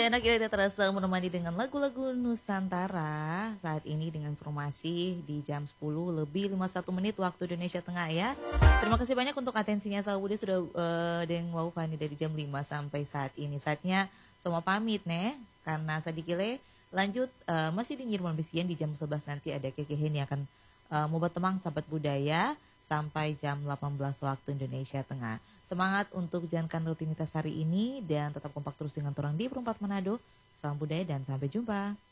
enak kita terasa menemani dengan lagu-lagu Nusantara saat ini dengan informasi di jam 10 lebih 51 menit waktu Indonesia Tengah ya. Terima kasih banyak untuk atensinya Sahabat Budi sudah deng wau Fani dari jam 5 sampai saat ini. Saatnya semua pamit nih karena sadikile lanjut masih di Ngirman Besian di jam 11 nanti ada Kekehen yang akan mau bertemang sahabat budaya sampai jam 18 waktu Indonesia Tengah. Semangat untuk jalankan rutinitas hari ini dan tetap kompak terus dengan orang di Perempat Manado. Salam budaya dan sampai jumpa.